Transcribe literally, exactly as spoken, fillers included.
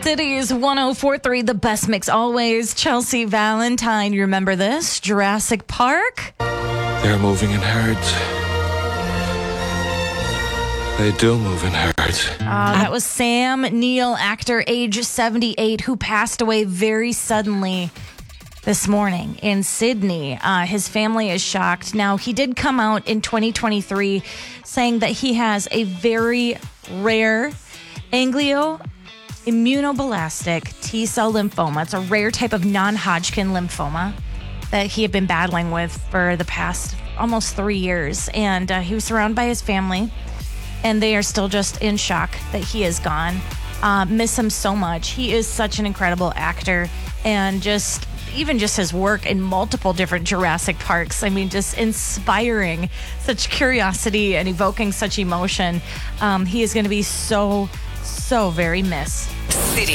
Cities one oh four point three, the best mix always. Chelsea Valentine, you remember this? Jurassic Park? They're moving in herds. They do move in herds. Uh, that was Sam Neill, actor, age seventy-eight, who passed away very suddenly this morning in Sydney. Uh, his family is shocked. Now, he did come out in twenty twenty-three saying that he has a very rare anglio immunoblastic T-cell lymphoma. It's a rare type of non-Hodgkin lymphoma that he had been battling with for the past almost three years. And uh, he was surrounded by his family, and they are still just in shock that he is gone. Uh, miss him so much. He is such an incredible actor, and just even just his work in multiple different Jurassic Parks. I mean, just inspiring such curiosity and evoking such emotion. Um, he is going to be so, so very missed. City.